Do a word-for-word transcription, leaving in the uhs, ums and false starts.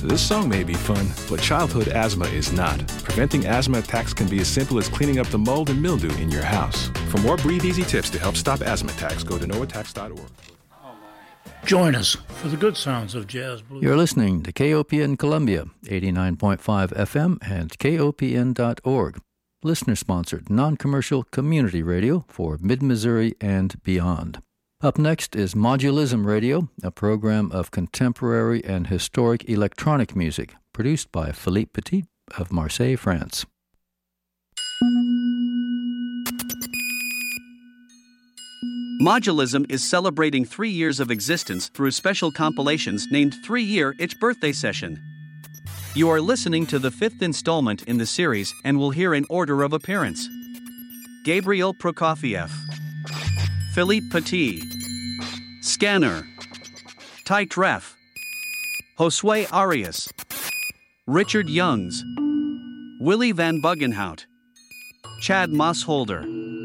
This song may be fun, but childhood asthma is not. Preventing asthma attacks can be as simple as cleaning up the mold and mildew in your house. For more Breathe Easy tips to help stop asthma attacks, go to no attacks dot org. Join us for the good sounds of jazz blues. You're listening to K O P N Columbia, eighty-nine point five F M and K O P N dot org. Listener-sponsored, non-commercial community radio for Mid-Missouri and beyond. Up next is Modulism Radio, a program of contemporary and historic electronic music, produced by Philippe Petit of Marseille, France. Modulism is celebrating three years of existence through special compilations named Three-Year Its Birthday Session. You are listening to the fifth installment in the series and will hear in order of appearance: Gabriel Prokofiev, Philippe Petit, Scanner, Tite Ref, Josue Arias, Richard Youngs, Willie Van Buggenhout, Chad Mossholder.